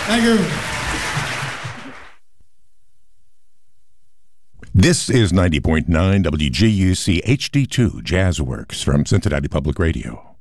Thank you. This is 90.9 WGUC HD2 Jazzworks from Cincinnati Public Radio.